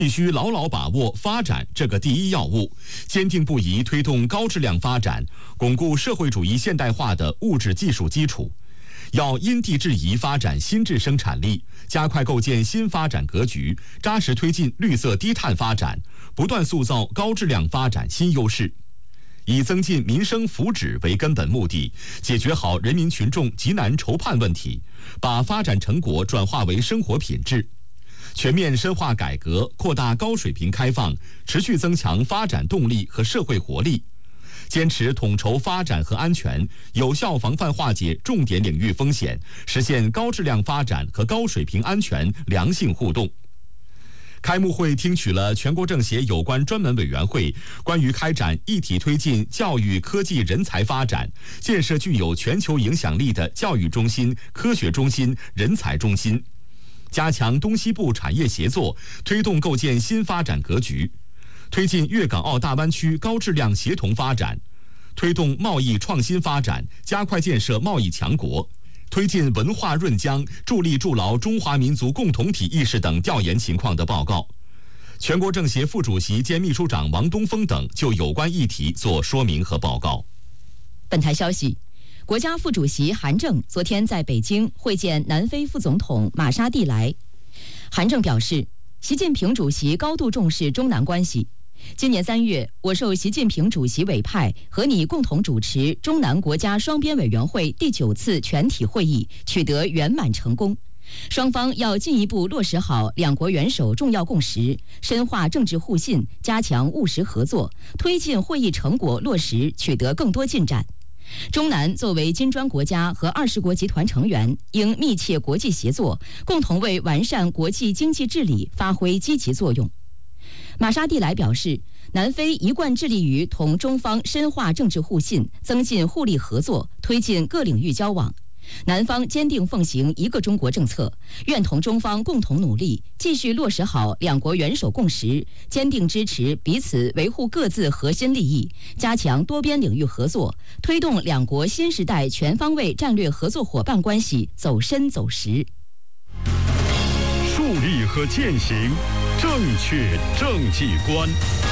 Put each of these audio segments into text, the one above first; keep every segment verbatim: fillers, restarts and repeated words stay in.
必须牢牢把握发展这个第一要务，坚定不移推动高质量发展，巩固社会主义现代化的物质技术基础。要因地制宜发展新质生产力，加快构建新发展格局，扎实推进绿色低碳发展，不断塑造高质量发展新优势。以增进民生福祉为根本目的，解决好人民群众急难愁盼问题，把发展成果转化为生活品质。全面深化改革，扩大高水平开放，持续增强发展动力和社会活力。坚持统筹发展和安全，有效防范化解重点领域风险，实现高质量发展和高水平安全良性互动。开幕会听取了全国政协有关专门委员会关于开展一体推进教育科技人才发展，建设具有全球影响力的教育中心、科学中心、人才中心，加强东西部产业协作，推动构建新发展格局，推进粤港澳大湾区高质量协同发展，推动贸易创新发展，加快建设贸易强国，推进文化润疆，助力筑牢中华民族共同体意识等调研情况的报告。全国政协副主席兼秘书长王东峰等就有关议题做说明和报告。 本台消息，国家副主席韩正昨天在北京会见南非副总统马沙蒂莱。韩正表示，习近平主席高度重视中南关系。今年三月，我受习近平主席委派，和你共同主持中南国家双边委员会第九次全体会议，取得圆满成功。双方要进一步落实好两国元首重要共识，深化政治互信，加强务实合作，推进会议成果落实取得更多进展。中南作为金砖国家和二十国集团成员，应密切国际协作，共同为完善国际经济治理发挥积极作用。马沙蒂莱表示，南非一贯致力于同中方深化政治互信，增进互利合作，推进各领域交往。南方坚定奉行一个中国政策，愿同中方共同努力，继续落实好两国元首共识，坚定支持彼此维护各自核心利益，加强多边领域合作，推动两国新时代全方位战略合作伙伴关系走深走实。 树立和践行正确政绩观。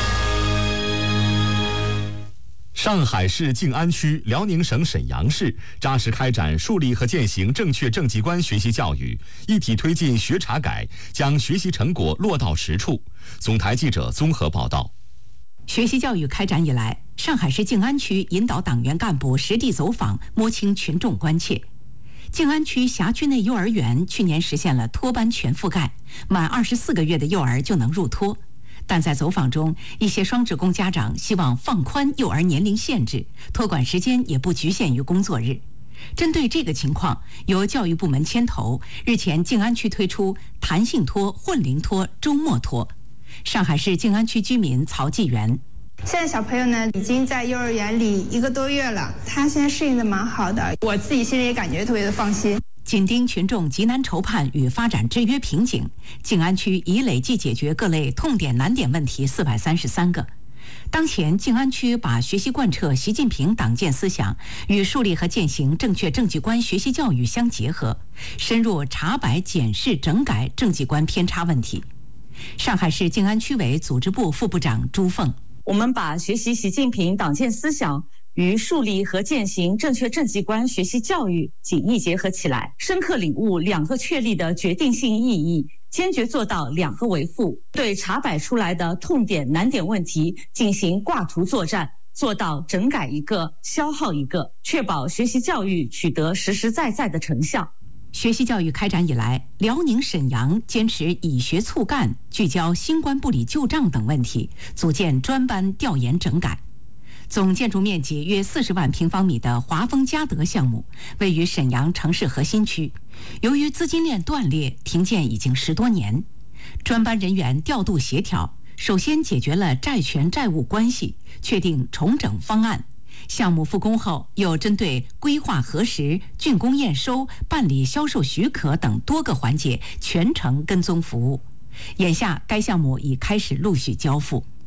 上海市静安区、辽宁省沈阳市扎实开展树立和践行正确政绩观学习教育，一体推进学查改，将学习成果落到实处。总台记者综合报道。 学习教育开展以来，上海市静安区引导党员干部实地走访，摸清群众关切。静安区辖区内幼儿园去年实现了托班全覆盖，满二十四个月的幼儿就能入托。但在走访中，一些双职工家长希望放宽幼儿年龄限制，托管时间也不局限于工作日。针对这个情况，由教育部门牵头，日前静安区推出弹性托、混龄托、周末托。上海市静安区居民曹继元。 现在小朋友呢已经在幼儿园里一个多月了，他现在适应的蛮好的，我自己心里也感觉特别的放心。 紧盯群众急难愁盼与发展制约瓶颈，静安区已累计解决各类痛点难点问题四百三十三个。当前，静安区把学习贯彻习近平党建思想与树立和践行正确政绩观学习教育相结合，深入查摆检视整改政绩观偏差问题。上海市静安区委组织部副部长朱凤， 我们把学习习近平党建思想与树立和践行正确政绩观学习教育紧密结合起来，深刻领悟两个确立的决定性意义，坚决做到两个维护，对查摆出来的痛点难点问题进行挂图作战，做到整改一个消耗一个，确保学习教育取得实实在在的成效。 学习教育开展以来，辽宁沈阳坚持以学促干，聚焦新冠部里旧账等问题，组建专班调研整改。总建筑面积约四十万平方米的华丰嘉德项目位于沈阳城市核心区，由于资金链断裂，停建已经十多年。专班人员调度协调，首先解决了债权债务关系，确定重整方案。项目复工后，又针对规划核实、竣工验收、办理销售许可等多个环节全程跟踪服务。眼下，该项目已开始陆续交付。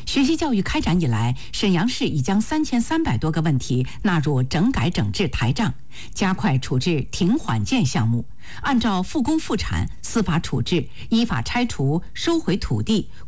学习教育开展以来，沈阳市已将三千三百多个问题纳入整改整治台账，加快处置停缓建项目，按照复工复产、司法处置、依法拆除、收回土地、